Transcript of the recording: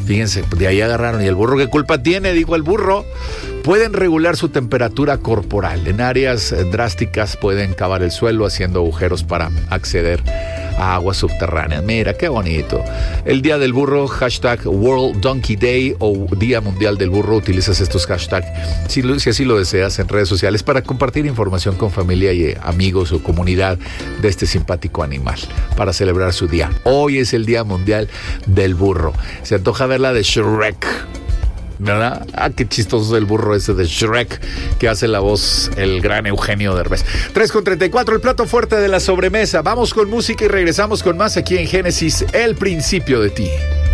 Fíjense, de ahí agarraron. ¿Y el burro qué culpa tiene? Dijo el burro. Pueden regular su temperatura corporal. En áreas drásticas pueden cavar el suelo haciendo agujeros para acceder a aguas subterráneas. Mira, qué bonito. El Día del Burro, hashtag World Donkey Day o Día Mundial del Burro. Utilizas estos hashtags si así lo deseas en redes sociales para compartir información con familia y amigos o comunidad de este simpático animal para celebrar su día. Hoy es el Día Mundial del Burro. Se antoja ver la de Shrek, ¿verdad? Ah, qué chistoso el burro ese de Shrek que hace la voz el gran Eugenio Derbez. 3:34, el plato fuerte de la sobremesa. Vamos con música y regresamos con más aquí en Génesis, el principio de ti.